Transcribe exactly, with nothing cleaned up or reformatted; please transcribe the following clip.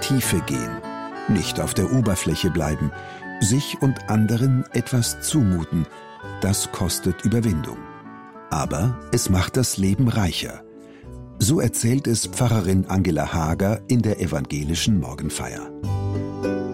Tiefe gehen, nicht auf der Oberfläche bleiben, sich und anderen etwas zumuten, das kostet Überwindung. Aber es macht das Leben reicher. So erzählt es Pfarrerin Angela Hager in der evangelischen Morgenfeier.